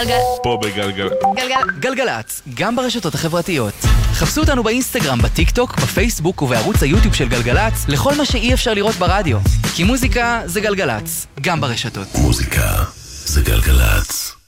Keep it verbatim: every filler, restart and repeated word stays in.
פה בגלגל... גלגל... גלגלצ, גם ברשתות החברתיות. חפשו אותנו באינסטגרם, בטיק טוק, בפייסבוק ובערוץ היוטיוב של גלגלצ, לכל מה שאי אפשר לראות ברדיו. כי מוזיקה זה גלגלצ, גם ברשתות. מוזיקה זה גלגלצ.